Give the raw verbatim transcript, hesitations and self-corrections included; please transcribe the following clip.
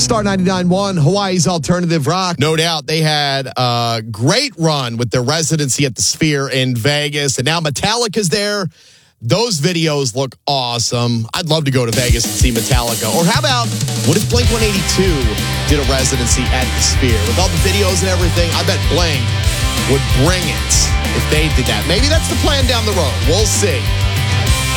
Star ninety-nine point one, Hawaii's alternative rock. No doubt they had a great run with their residency at the Sphere in Vegas, and now Metallica's there. Those videos look awesome. I'd love to go to Vegas and see Metallica. Or how about, what if Blink one eighty-two did a residency at the Sphere? With all the videos and everything, I bet Blink would bring it if they did that. Maybe that's the plan down the road. We'll see.